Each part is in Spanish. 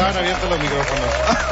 estaban abiertos los micrófonos.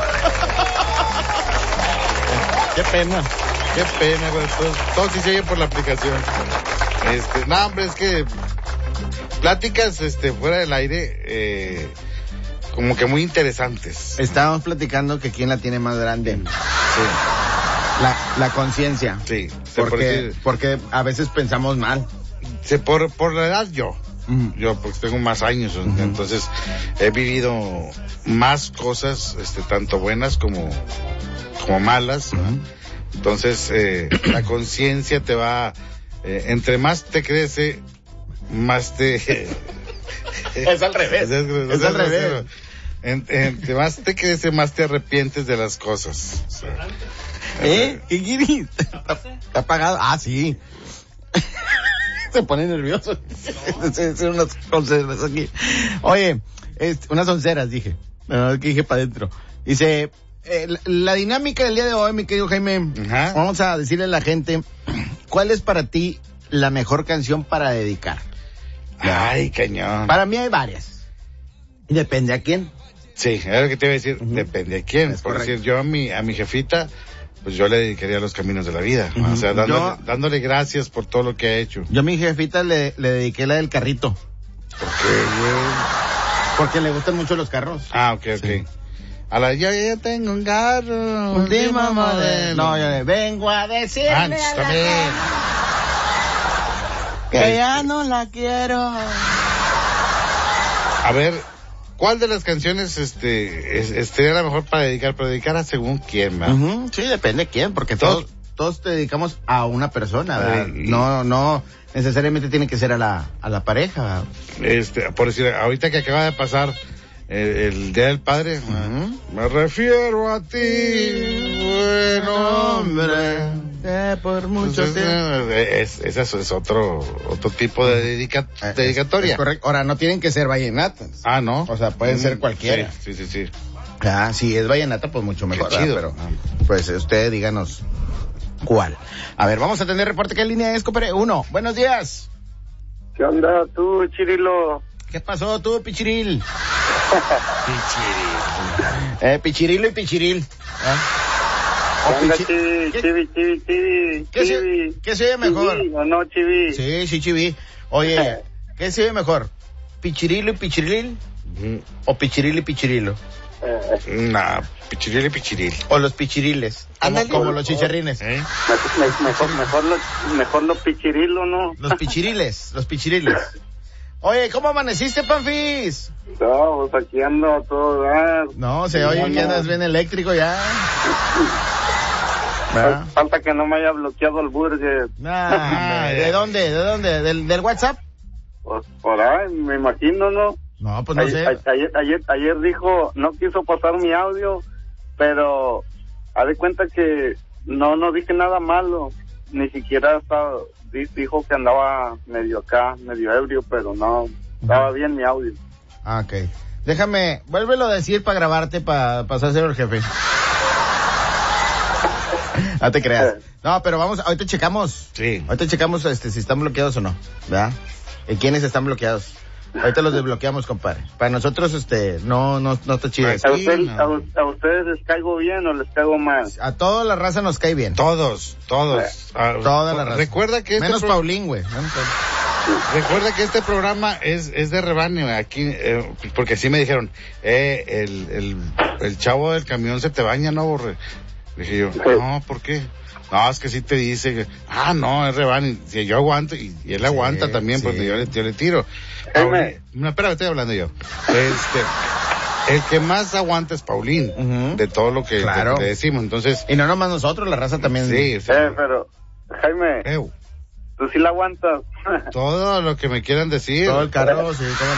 Qué pena, güey. Todo sí se oye por la aplicación. No, hombre, es que pláticas, fuera del aire, como que muy interesantes. Estábamos platicando que quién la tiene más grande. Sí. La conciencia. Sí. Porque a veces pensamos mal. Por la edad yo. Yo pues tengo más años, entonces he vivido más cosas, tanto buenas como malas. Entonces la conciencia te va, entre más te crece, más te es al revés. Es al revés. Entre más te crece, más te arrepientes de las cosas. O sea, ¿qué quieres? ¿Está apagado? Ah, sí. Se pone nervioso. No. Unas onceras aquí. Oye, unas onceras dije. No, que dije para adentro. Dice, la dinámica del día de hoy, mi querido Jaime, vamos a decirle a la gente, ¿cuál es para ti la mejor canción para dedicar? Ay, cañón. Para mí hay varias. Depende a quién. Sí, es lo que te iba a decir. Depende a quién. Por decir, yo a mi jefita, pues yo le dedicaría Los Caminos de la Vida. O sea, dándole gracias por todo lo que ha hecho. Yo a mi jefita le dediqué la del carrito. ¿Por qué, güey? Porque le gustan mucho los carros. Ah, ok. Sí. Yo ya tengo un carro. Última modelo. No, yo vengo a decirle que ya no la quiero. A ver, ¿cuál de las canciones sería la mejor para dedicar? Para dedicar a según quién, ¿verdad? Sí, depende de quién, porque todos te dedicamos a una persona, ¿verdad? No necesariamente tiene que ser a la pareja. Por decir, ahorita que acaba de pasar el Día del Padre, me refiero a ti, buen hombre. Por mucho tiempo. Eso es otro tipo de dedicatoria. Es correcto. Ahora, no tienen que ser vallenatas. Ah, ¿no? O sea, pueden ser cualquiera. Sí. Ah, si es vallenata, pues mucho mejor. Qué chido. Pero, pues, usted díganos cuál. A ver, vamos a tener reporte. ¿Qué línea es, compadre? 1. Buenos días. ¿Qué onda tú, Chirilo? ¿Qué pasó tú, Pichiril? Pichirilo y Pichiril. ¿Qué se oye mejor? ¿Chivi o no, Chivi? Sí, Chivi. Oye, ¿qué se oye mejor? ¿Pichirilo y Pichiril? ¿O Pichiril y Pichirilo? Nah, Pichiril y Pichiril. O los pichiriles, como los chicharrines. Mejor los pichirilos, ¿no? Los pichiriles. Oye, ¿cómo amaneciste, Panfis? No, pues aquí ando todo dar. No, se oye que andas bien eléctrico ya. Falta que no me haya bloqueado el burger. ¿De dónde? ¿Del WhatsApp? Pues por ahí, me imagino, ¿no? No, pues no sé. Ayer dijo, no quiso pasar mi audio, pero haz de cuenta que no dije nada malo, ni siquiera dijo que andaba medio ebrio, pero no, estaba bien mi audio. Ah, ok. Déjame, vuélvelo a decir para grabarte, para pasárselo al jefe. No te creas. No, pero ahorita checamos. Sí. Ahorita checamos si están bloqueados o no, ¿verdad? ¿Quiénes están bloqueados? Ahorita los desbloqueamos, compadre. Para nosotros, no está chido. ¿A ustedes les caigo bien o les caigo mal? A toda la raza nos cae bien. Todos. Toda la raza. Recuerda que menos Paulín, güey. Recuerda que este programa es de rebaño aquí, porque así me dijeron, el chavo del camión se te baña, ¿no, Borre? Dije yo, no, ¿por qué? No, es que sí te dice que, no, es rebaño, si yo aguanto, y él aguanta también, porque yo le tiro. No, espera, estoy hablando yo. El que más aguanta es Paulín, de todo lo que le decimos, entonces. Y no nomás nosotros, la raza también. Sí, pero, Jaime, tú sí la aguantas. Todo lo que me quieran decir. Todo el carro, sí,